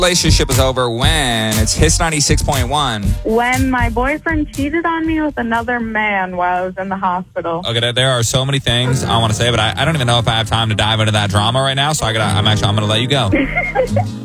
Relationship is over when it's Hits 96.1. When my boyfriend cheated on me with another man while I was in the hospital. Okay, there are so many things I want to say, but I don't even know if I have time to dive into that drama right now, so I'm going to let you go.